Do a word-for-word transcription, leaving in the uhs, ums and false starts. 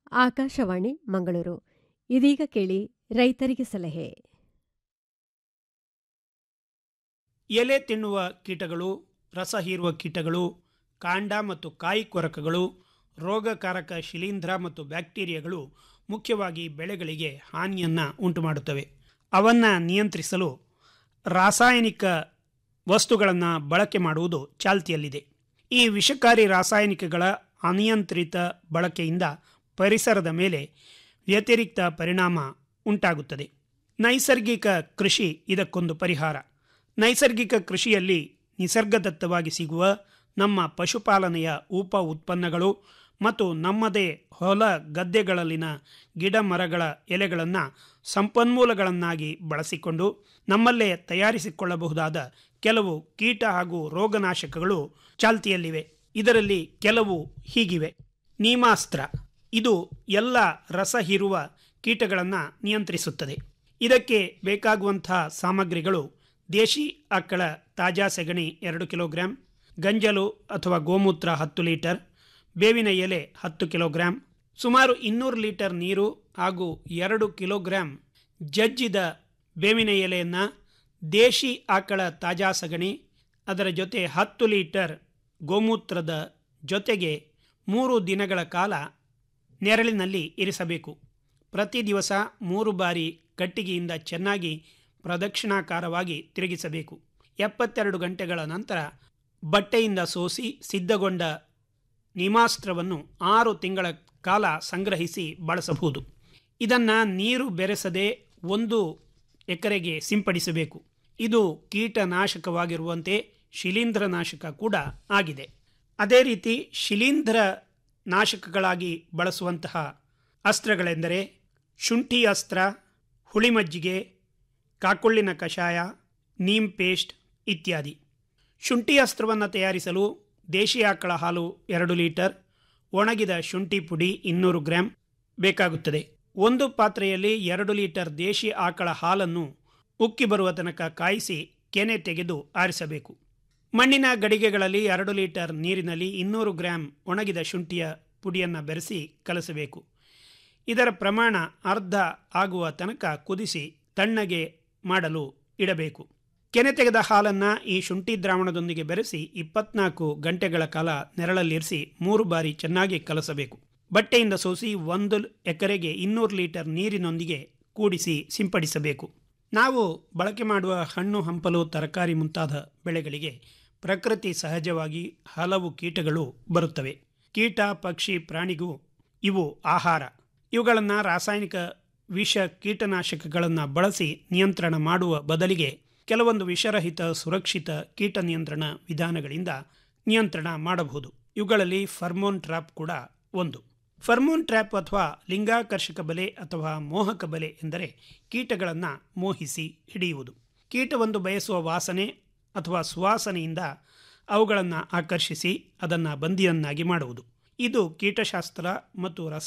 ಆಕಾಶವಾಣಿ ಮಂಗಳೂರು. ಇದೀಗ ಕೇಳಿ ರೈತರಿಗೆ ಸಲಹೆ. ಎಲೆ ತಿನ್ನುವ ಕೀಟಗಳು, ರಸ ಹೀರುವ ಕೀಟಗಳು, ಕಾಂಡ ಮತ್ತು ಕಾಯಿ ಕೊರಕಗಳು, ರೋಗಕಾರಕ ಶಿಲೀಂಧ್ರ ಮತ್ತು ಬ್ಯಾಕ್ಟೀರಿಯಾಗಳು ಮುಖ್ಯವಾಗಿ ಬೆಳೆಗಳಿಗೆ ಹಾನಿಯನ್ನು ಉಂಟುಮಾಡುತ್ತವೆ. ಅವನ್ನು ನಿಯಂತ್ರಿಸಲು ರಾಸಾಯನಿಕ ವಸ್ತುಗಳನ್ನು ಬಳಕೆ ಮಾಡುವುದು ಚಾಲ್ತಿಯಲ್ಲಿದೆ. ಈ ವಿಷಕಾರಿ ರಾಸಾಯನಿಕಗಳ ಅನಿಯಂತ್ರಿತ ಬಳಕೆಯಿಂದ ಪರಿಸರದ ಮೇಲೆ ವ್ಯತಿರಿಕ್ತ ಪರಿಣಾಮ ಉಂಟಾಗುತ್ತದೆ. ನೈಸರ್ಗಿಕ ಕೃಷಿ ಇದಕ್ಕೊಂದು ಪರಿಹಾರ. ನೈಸರ್ಗಿಕ ಕೃಷಿಯಲ್ಲಿ ನಿಸರ್ಗದತ್ತವಾಗಿ ಸಿಗುವ ನಮ್ಮ ಪಶುಪಾಲನೆಯ ಉಪ ಉತ್ಪನ್ನಗಳು ಮತ್ತು ನಮ್ಮದೇ ಹೊಲ ಗದ್ದೆಗಳಲ್ಲಿನ ಗಿಡ ಮರಗಳ ಎಲೆಗಳನ್ನು ಸಂಪನ್ಮೂಲಗಳನ್ನಾಗಿ ಬಳಸಿಕೊಂಡು ನಮ್ಮಲ್ಲೇ ತಯಾರಿಸಿಕೊಳ್ಳಬಹುದಾದ ಕೆಲವು ಕೀಟ ಹಾಗೂ ರೋಗನಾಶಕಗಳು ಚಾಲ್ತಿಯಲ್ಲಿವೆ. ಇದರಲ್ಲಿ ಕೆಲವು ಹೀಗಿವೆ. ನೀಮಾಸ್ತ್ರ, ಇದು ಎಲ್ಲ ರಸ ಹೀರುವ ಕೀಟಗಳನ್ನು ನಿಯಂತ್ರಿಸುತ್ತದೆ. ಇದಕ್ಕೆ ಬೇಕಾಗುವಂಥ ಸಾಮಗ್ರಿಗಳು: ದೇಶಿ ಆಕಳ ತಾಜಾ ಸೆಗಣಿ ಎರಡು ಕಿಲೋಗ್ರಾಂ, ಗಂಜಲು ಅಥವಾ ಗೋಮೂತ್ರ ಹತ್ತು ಲೀಟರ್, ಬೇವಿನ ಎಲೆ ಹತ್ತು ಕಿಲೋಗ್ರಾಂ, ಸುಮಾರು ಇನ್ನೂರು ಲೀಟರ್ ನೀರು ಹಾಗೂ ಎರಡು ಕಿಲೋಗ್ರಾಂ ಜಜ್ಜಿದ ಬೇವಿನ ಎಲೆಯನ್ನು, ದೇಶಿ ಆಕಳ ತಾಜಾ ಸಗಣಿ, ಅದರ ಜೊತೆ ಹತ್ತು ಲೀಟರ್ ಗೋಮೂತ್ರದ ಜೊತೆಗೆ ಮೂರು ದಿನಗಳ ಕಾಲ ನೆರಳಿನಲ್ಲಿ ಇರಿಸಬೇಕು. ಪ್ರತಿ ದಿವಸ ಮೂರು ಬಾರಿ ಕಟ್ಟಿಗೆಯಿಂದ ಚೆನ್ನಾಗಿ ಪ್ರದಕ್ಷಿಣಾಕಾರವಾಗಿ ತಿರುಗಿಸಬೇಕು. ಎಪ್ಪತ್ತೆರಡು ಗಂಟೆಗಳ ನಂತರ ಬಟ್ಟೆಯಿಂದ ಸೋಸಿ ಸಿದ್ಧಗೊಂಡ ನೀಮಾಸ್ತ್ರವನ್ನು ಆರು ತಿಂಗಳ ಕಾಲ ಸಂಗ್ರಹಿಸಿ ಬಳಸಬಹುದು. ಇದನ್ನು ನೀರು ಬೆರೆಸದೆ ಒಂದು ಎಕರೆಗೆ ಸಿಂಪಡಿಸಬೇಕು. ಇದು ಕೀಟನಾಶಕವಾಗಿರುವಂತೆ ಶಿಲೀಂಧ್ರನಾಶಕ ಕೂಡ ಆಗಿದೆ. ಅದೇ ರೀತಿ ಶಿಲೀಂಧ್ರ ನಾಶಕಗಳಾಗಿ ಬಳಸುವಂತಹ ಅಸ್ತ್ರಗಳೆಂದರೆ ಶುಂಠಿ ಅಸ್ತ್ರ, ಹುಳಿ ಮಜ್ಜಿಗೆ, ಕಾಕುಳ್ಳಿನ ಕಷಾಯ, ನೀಮ್ ಪೇಸ್ಟ್ ಇತ್ಯಾದಿ. ಶುಂಠಿ ಅಸ್ತ್ರವನ್ನು ತಯಾರಿಸಲು ದೇಶಿ ಆಕಳ ಹಾಲು ಎರಡು ಲೀಟರ್, ಒಣಗಿದ ಶುಂಠಿ ಪುಡಿ ಇನ್ನೂರು ಗ್ರಾಂ ಬೇಕಾಗುತ್ತದೆ. ಒಂದು ಪಾತ್ರೆಯಲ್ಲಿ ಎರಡು ಲೀಟರ್ ದೇಶಿ ಆಕಳ ಹಾಲನ್ನು ಉಕ್ಕಿ ಬರುವ ತನಕ ಕಾಯಿಸಿ ಕೆನೆ ತೆಗೆದು ಆರಿಸಬೇಕು. ಮಣ್ಣಿನ ಗಡಿಗೆಗಳಲ್ಲಿ ಎರಡು ಲೀಟರ್ ನೀರಿನಲ್ಲಿ ಇನ್ನೂರು ಗ್ರಾಂ ಒಣಗಿದ ಶುಂಠಿಯ ಪುಡಿಯನ್ನು ಬೆರೆಸಿ ಕಲಸಬೇಕು. ಇದರ ಪ್ರಮಾಣ ಅರ್ಧ ಆಗುವ ತನಕ ಕುದಿಸಿ ತಣ್ಣಗೆ ಮಾಡಲು ಇಡಬೇಕು. ಕೆನೆ ತೆಗೆದ ಹಾಲನ್ನು ಈ ಶುಂಠಿ ದ್ರಾವಣದೊಂದಿಗೆ ಬೆರೆಸಿ ಇಪ್ಪತ್ನಾಲ್ಕು ಗಂಟೆಗಳ ಕಾಲ ನೆರಳಲ್ಲಿರಿಸಿ ಮೂರು ಬಾರಿ ಚೆನ್ನಾಗಿ ಕಲಸಬೇಕು. ಬಟ್ಟೆಯಿಂದ ಸೋಸಿ ಒಂದು ಎಕರೆಗೆ ಇನ್ನೂರು ಲೀಟರ್ ನೀರಿನೊಂದಿಗೆ ಕೂಡಿಸಿ ಸಿಂಪಡಿಸಬೇಕು. ನಾವು ಬಳಕೆ ಮಾಡುವ ಹಣ್ಣು ಹಂಪಲು ತರಕಾರಿ ಮುಂತಾದ ಬೆಳೆಗಳಿಗೆ ಪ್ರಕೃತಿ ಸಹಜವಾಗಿ ಹಲವು ಕೀಟಗಳು ಬರುತ್ತವೆ. ಕೀಟ, ಪಕ್ಷಿ, ಪ್ರಾಣಿಗೂ ಇವು ಆಹಾರ. ಇವುಗಳನ್ನು ರಾಸಾಯನಿಕ ವಿಷ ಕೀಟನಾಶಕಗಳನ್ನು ಬಳಸಿ ನಿಯಂತ್ರಣ ಮಾಡುವ ಬದಲಿಗೆ ಕೆಲವೊಂದು ವಿಷರಹಿತ ಸುರಕ್ಷಿತ ಕೀಟ ನಿಯಂತ್ರಣ ವಿಧಾನಗಳಿಂದ ನಿಯಂತ್ರಣ ಮಾಡಬಹುದು. ಇವುಗಳಲ್ಲಿ ಫರ್ಮೋನ್ ಟ್ರ್ಯಾಪ್ ಕೂಡ ಒಂದು. ಫರ್ಮೋನ್ ಟ್ರ್ಯಾಪ್ ಅಥವಾ ಲಿಂಗಾಕರ್ಷಕ ಬಲೆ ಅಥವಾ ಮೋಹಕ ಬಲೆ ಎಂದರೆ ಕೀಟಗಳನ್ನು ಮೋಹಿಸಿ ಹಿಡಿಯುವುದು. ಕೀಟವೊಂದು ಬಯಸುವ ವಾಸನೆ ಅಥವಾ ಸುವಾಸನೆಯಿಂದ ಅವುಗಳನ್ನು ಆಕರ್ಷಿಸಿ ಅದನ್ನು ಬಂದಿಯನ್ನಾಗಿ ಮಾಡುವುದು. ಇದು ಕೀಟಶಾಸ್ತ್ರ ಮತ್ತು ರಸ